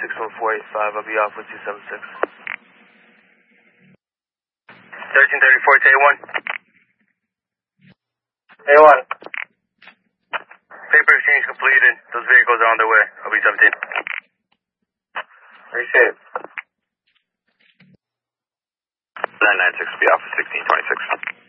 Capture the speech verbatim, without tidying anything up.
six one four eight five, I'll be off with two seven six. thirteen thirty-four to A one. A one. Paper exchange completed. Those vehicles are on their way. I'll be seventeen. Appreciate it. nine nine six, be off with sixteen twenty-six.